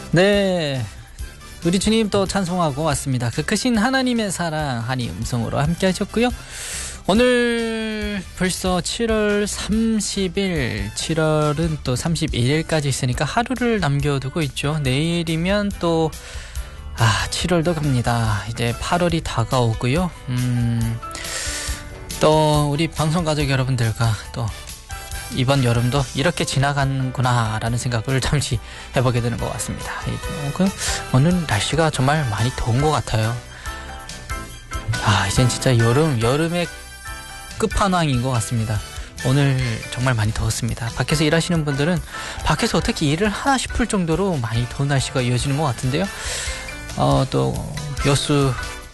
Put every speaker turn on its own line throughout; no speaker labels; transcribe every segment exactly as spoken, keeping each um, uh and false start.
네, 우리 주님 또 찬송하고 왔습니다. 그 크신 하나님의 사랑 한이 음성으로 함께 하셨고요. 오늘 벌써 칠월 삼십일, 칠월은 또 삼십일일까지 있으니까 하루를 남겨두고 있죠. 내일이면 또 아, 칠월도 갑니다. 이제 팔월이 다가오고요. 음, 또 우리 방송가족 여러분들과 또 이번 여름도 이렇게 지나가는구나 라는 생각을 잠시 해보게 되는 것 같습니다. 오늘 날씨가 정말 많이 더운 것 같아요. 아, 이젠 진짜 여름, 여름의 끝판왕인 것 같습니다. 오늘 정말 많이 더웠습니다. 밖에서 일하시는 분들은 밖에서 어떻게 일을 하나 싶을 정도로 많이 더운 날씨가 이어지는 것 같은데요. 어, 또 여수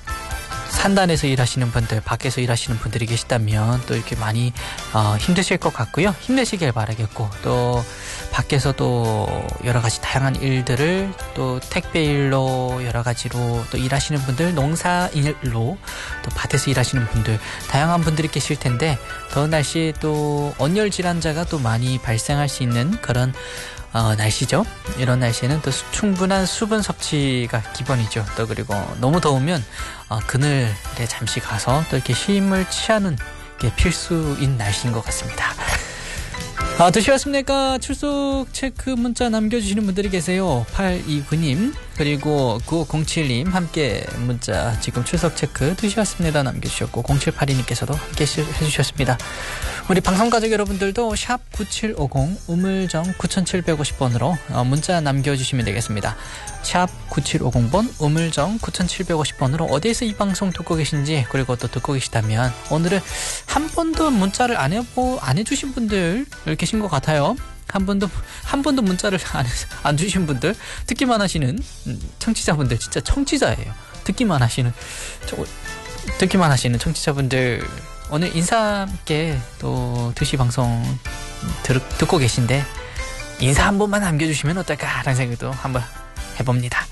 산단에서 일하시는 분들, 밖에서 일하시는 분들이 계시다면 또 이렇게 많이 어, 힘드실 것 같고요. 힘내시길 바라겠고, 또 밖에서 또 여러 가지 다양한 일들을 또 택배 일로 여러 가지로 또 일하시는 분들, 농사 일로 또 밭에서 일하시는 분들, 다양한 분들이 계실 텐데 더운 날씨에 또 온열 질환자가 또 많이 발생할 수 있는 그런 어, 날씨죠. 이런 날씨에는 또 수, 충분한 수분 섭취가 기본이죠. 또 그리고 너무 더우면 어, 그늘에 잠시 가서 또 이렇게 쉼을 취하는 게 필수인 날씨인 것 같습니다. 아, 드시겠습니까? 출석 체크 문자 남겨주시는 분들이 계세요. 팔이구님 그리고 구오공칠님 함께 문자 지금 출석 체크 드시겠습니다 남겨주셨고, 공칠팔이님께서도 함께 해주셨습니다. 우리 방송가족 여러분들도 샵 구칠오공 우물정 구칠백오십번으로 문자 남겨주시면 되겠습니다. 샵 구칠오공번 우물정 구칠백오십번으로 어디에서 이 방송 듣고 계신지, 그리고 또 듣고 계시다면 오늘은 한 번도 문자를 안 해보, 안 해주신 분들 계신 것 같아요. 한 번도 한 번도 문자를 안, 안 주신 분들, 듣기만 하시는 청취자분들, 진짜 청취자예요. 듣기만 하시는 저, 듣기만 하시는 청취자분들, 오늘 인사 함께 또 두 시 방송 들, 듣고 계신데 인사 한 번만 남겨주시면 어떨까 라는 생각도 한번 해봅니다.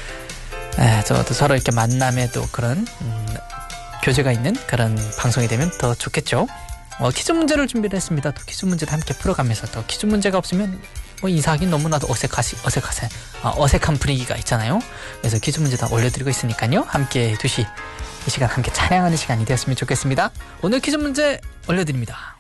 에, 저도 서로 이렇게 만남에 또 그런 음, 교제가 있는 그런 방송이 되면 더 좋겠죠. 어, 퀴즈 문제를 준비를 했습니다. 또 퀴즈 문제를 함께 풀어가면서, 또 퀴즈 문제가 없으면 뭐 인사하기 너무나도 어색하시, 어색하세, 어, 어색한 분위기가 있잖아요. 그래서 퀴즈 문제 다 올려드리고 있으니까요. 함께 두 시 이 시간 함께 찬양하는 시간이 되었으면 좋겠습니다. 오늘 퀴즈 문제 올려드립니다.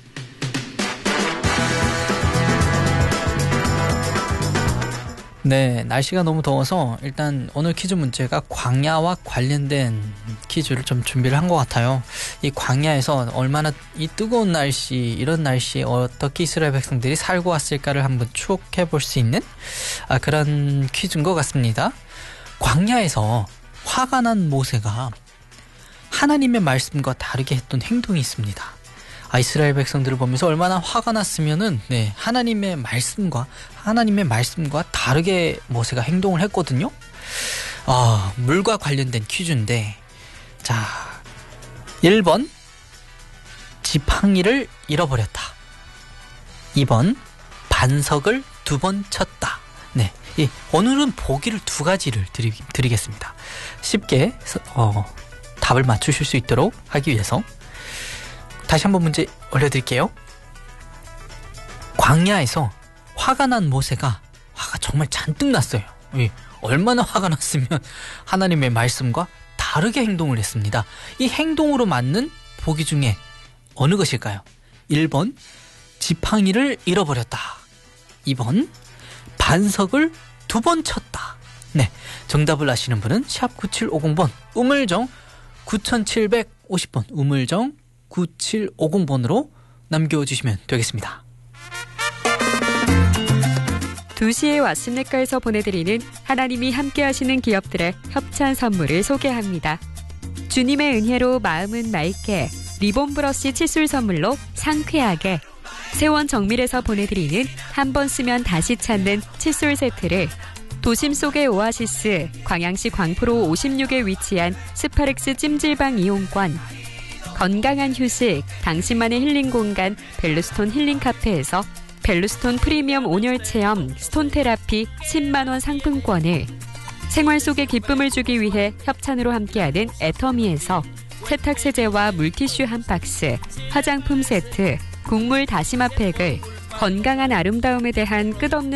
네, 날씨가 너무 더워서 일단 오늘 퀴즈 문제가 광야와 관련된 퀴즈를 좀 준비를 한 것 같아요. 이 광야에서 얼마나 이 뜨거운 날씨, 이런 날씨에 어떻게 이스라엘 백성들이 살고 왔을까를 한번 추억해 볼 수 있는 아, 그런 퀴즈인 것 같습니다. 광야에서 화가 난 모세가 하나님의 말씀과 다르게 했던 행동이 있습니다. 아, 이스라엘 백성들을 보면서 얼마나 화가 났으면은 네, 하나님의 말씀과 하나님의 말씀과 다르게 모세가 행동을 했거든요. 아, 물과 관련된 퀴즈인데, 자, 일 번 지팡이를 잃어버렸다. 이 번 반석을 두 번 쳤다. 네, 이 오늘은 보기를 두 가지를 드리, 드리겠습니다. 쉽게 어, 답을 맞추실 수 있도록 하기 위해서 다시 한번 문제 올려드릴게요. 광야에서 화가 난 모세가 화가 정말 잔뜩 났어요. 얼마나 화가 났으면 하나님의 말씀과 다르게 행동을 했습니다. 이 행동으로 맞는 보기 중에 어느 것일까요? 일 번 지팡이를 잃어버렸다. 이 번 반석을 두 번 쳤다. 네, 정답을 아시는 분은 샵 구칠오공번 우물정 구칠백오십번 우물정 구칠오공번으로 남겨주시면 되겠습니다.
두 시에 왔습니까에서 보내드리는 하나님이 함께하시는 기업들의 협찬 선물을 소개합니다. 주님의 은혜로 마음은 맑게 리본 브러쉬 칫솔 선물로 상쾌하게, 세원 정밀에서 보내드리는 한 번 쓰면 다시 찾는 칫솔 세트를, 도심 속의 오아시스 광양시 광포로 오십육에 위치한 스파렉스 찜질방 이용권, 건강한 휴식 당신만의 힐링 공간 벨루스톤 힐링 카페에서 벨루스톤 프리미엄 온열 체험 스톤 테라피 십만 원 상품권을, 생활 속에 기쁨을 주기 위해 협찬으로 함께하는 애터미에서 세탁세제와 물티슈 한 박스, 화장품 세트, 국물 다시마 팩을, 건강한 아름다움에 대한 끝없는